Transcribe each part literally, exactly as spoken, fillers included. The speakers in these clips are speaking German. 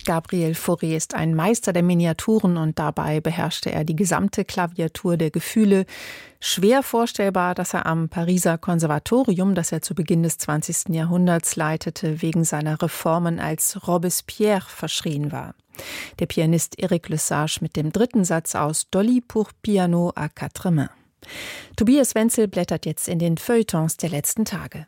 Gabriel Fauré ist ein Meister der Miniaturen und dabei beherrschte er die gesamte Klaviatur der Gefühle. Schwer vorstellbar, dass er am Pariser Konservatorium, das er zu Beginn des zwanzigsten Jahrhunderts leitete, wegen seiner Reformen als Robespierre verschrien war. Der Pianist Eric Lesage mit dem dritten Satz aus Dolly pour Piano à quatre mains. Tobias Wenzel blättert jetzt in den Feuilletons der letzten Tage.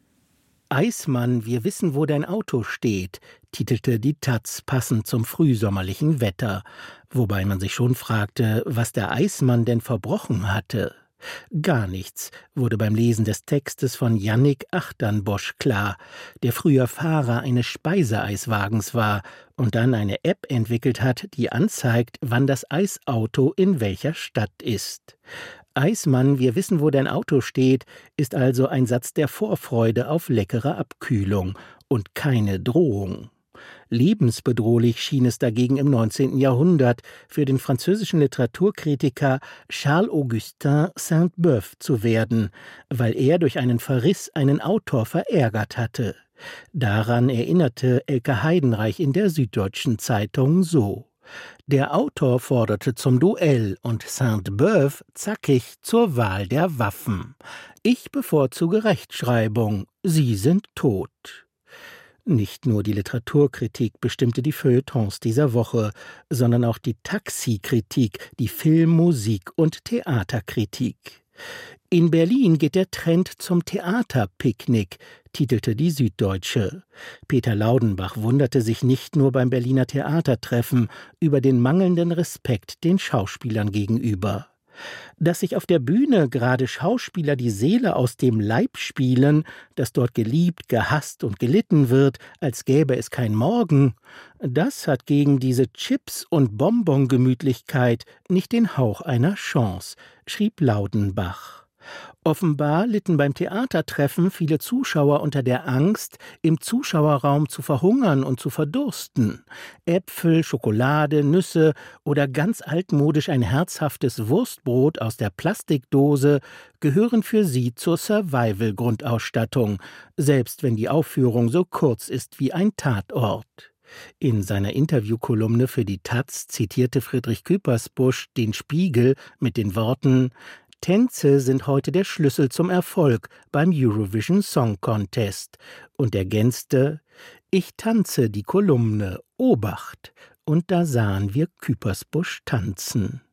»Eismann, wir wissen, wo dein Auto steht«, titelte die Taz passend zum frühsommerlichen Wetter, wobei man sich schon fragte, was der Eismann denn verbrochen hatte. Gar nichts, wurde beim Lesen des Textes von Yannick Achternbosch klar, der früher Fahrer eines Speiseeiswagens war und dann eine App entwickelt hat, die anzeigt, wann das Eisauto in welcher Stadt ist. »Eismann, wir wissen, wo dein Auto steht«, ist also ein Satz der Vorfreude auf leckere Abkühlung und keine Drohung. Lebensbedrohlich schien es dagegen im neunzehnten Jahrhundert für den französischen Literaturkritiker Charles-Augustin Sainte-Beuve zu werden, weil er durch einen Verriss einen Autor verärgert hatte. Daran erinnerte Elke Heidenreich in der Süddeutschen Zeitung so: Der Autor forderte zum Duell und Sainte-Beuve zackig zur Wahl der Waffen. Ich bevorzuge Rechtschreibung, Sie sind tot. Nicht nur die Literaturkritik bestimmte die Feuilletons dieser Woche, sondern auch die Taxikritik, die Film-, Musik- und Theaterkritik. In Berlin geht der Trend zum Theaterpicknick, titelte die Süddeutsche. Peter Laudenbach wunderte sich nicht nur beim Berliner Theatertreffen über den mangelnden Respekt den Schauspielern gegenüber. Dass sich auf der Bühne gerade Schauspieler die Seele aus dem Leib spielen, dass dort geliebt, gehasst und gelitten wird, als gäbe es kein Morgen, das hat gegen diese Chips- und Bonbon-Gemütlichkeit nicht den Hauch einer Chance, schrieb Laudenbach. Offenbar litten beim Theatertreffen viele Zuschauer unter der Angst, im Zuschauerraum zu verhungern und zu verdursten. Äpfel, Schokolade, Nüsse oder ganz altmodisch ein herzhaftes Wurstbrot aus der Plastikdose gehören für sie zur Survival-Grundausstattung, selbst wenn die Aufführung so kurz ist wie ein Tatort. In seiner Interviewkolumne für die Taz zitierte Friedrich Küppersbusch den Spiegel mit den Worten: Tänze sind heute der Schlüssel zum Erfolg beim Eurovision Song Contest, und ergänzte: Ich tanze die Kolumne, Obacht, und da sahen wir Küppersbusch tanzen.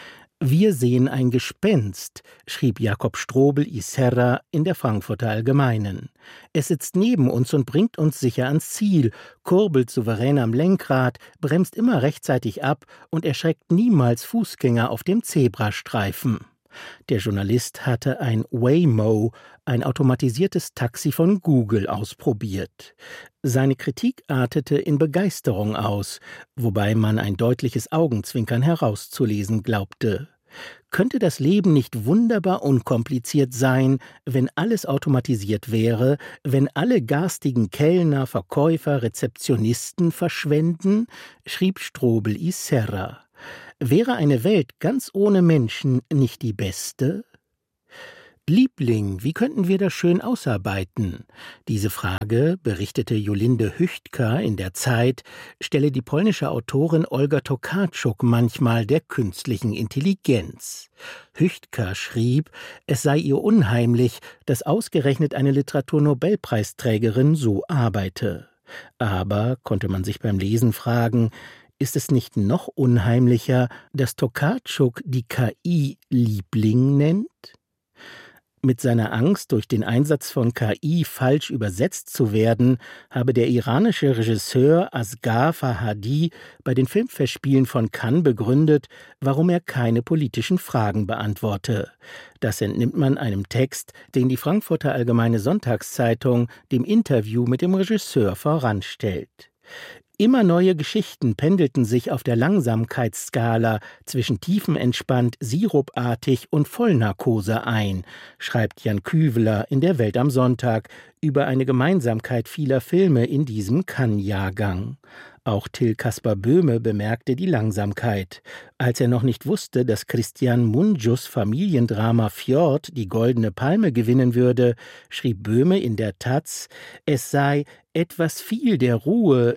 Wir sehen ein Gespenst, schrieb Jakob Strobel y Serra in der Frankfurter Allgemeinen. Es sitzt neben uns und bringt uns sicher ans Ziel, kurbelt souverän am Lenkrad, bremst immer rechtzeitig ab und erschreckt niemals Fußgänger auf dem Zebrastreifen. Der Journalist hatte ein Waymo, ein automatisiertes Taxi von Google, ausprobiert. Seine Kritik artete in Begeisterung aus, wobei man ein deutliches Augenzwinkern herauszulesen glaubte. Könnte das Leben nicht wunderbar unkompliziert sein, wenn alles automatisiert wäre, wenn alle garstigen Kellner, Verkäufer, Rezeptionisten verschwenden, schrieb Strobel y Serra. Wäre eine Welt ganz ohne Menschen nicht die beste? Liebling, wie könnten wir das schön ausarbeiten? Diese Frage, berichtete Jolinde Hüchtker in der Zeit, stelle die polnische Autorin Olga Tokarczuk manchmal der künstlichen Intelligenz. Hüchtker schrieb, es sei ihr unheimlich, dass ausgerechnet eine Literaturnobelpreisträgerin so arbeite. Aber, konnte man sich beim Lesen fragen, ist es nicht noch unheimlicher, dass Tokarczuk die K I Liebling nennt? Mit seiner Angst, durch den Einsatz von K I falsch übersetzt zu werden, habe der iranische Regisseur Asghar Farhadi bei den Filmfestspielen von Cannes begründet, warum er keine politischen Fragen beantworte. Das entnimmt man einem Text, den die Frankfurter Allgemeine Sonntagszeitung dem Interview mit dem Regisseur voranstellt. Immer neue Geschichten pendelten sich auf der Langsamkeitsskala zwischen tiefenentspannt, sirupartig und Vollnarkose ein, schreibt Jan Küveler in der Welt am Sonntag über eine Gemeinsamkeit vieler Filme in diesem Cannes-Jahrgang. Auch Till Caspar Böhme bemerkte die Langsamkeit. Als er noch nicht wusste, dass Christian Mungius Familiendrama Fjord die Goldene Palme gewinnen würde, schrieb Böhme in der Taz, es sei etwas viel der Ruhe in dieser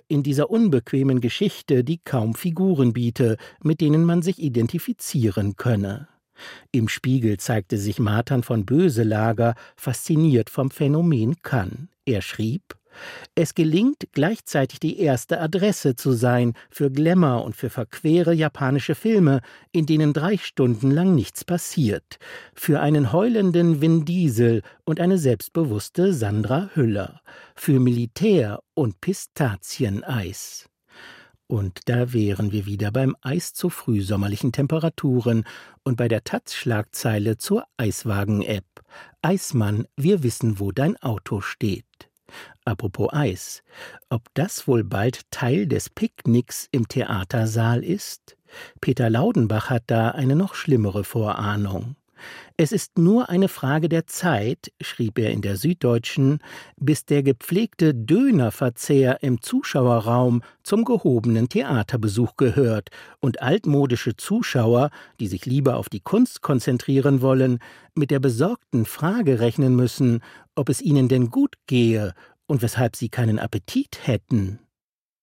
der unbequemen Geschichte, die kaum Figuren biete, mit denen man sich identifizieren könne. Im Spiegel zeigte sich Marthan von Boeselager fasziniert vom Phänomen Cannes. Er schrieb: Es gelingt, gleichzeitig die erste Adresse zu sein für Glamour und für verquere japanische Filme, in denen drei Stunden lang nichts passiert, für einen heulenden Vin Diesel und eine selbstbewusste Sandra Hüller, für Militär und Pistazieneis. Und da wären wir wieder beim Eis zu frühsommerlichen Temperaturen und bei der Taz-Schlagzeile zur Eiswagen-App. Eismann, wir wissen, wo dein Auto steht. Apropos Eis, ob das wohl bald Teil des Picknicks im Theatersaal ist? Peter Laudenbach hat da eine noch schlimmere Vorahnung. Es ist nur eine Frage der Zeit, schrieb er in der Süddeutschen, bis der gepflegte Dönerverzehr im Zuschauerraum zum gehobenen Theaterbesuch gehört und altmodische Zuschauer, die sich lieber auf die Kunst konzentrieren wollen, mit der besorgten Frage rechnen müssen, ob es ihnen denn gut gehe und weshalb sie keinen Appetit hätten.